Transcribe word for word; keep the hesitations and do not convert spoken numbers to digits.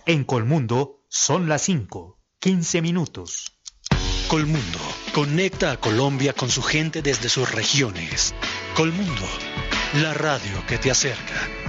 En Colmundo son las cinco, quince minutos. Colmundo conecta a Colombia con su gente desde sus regiones. Colmundo, la radio que te acerca.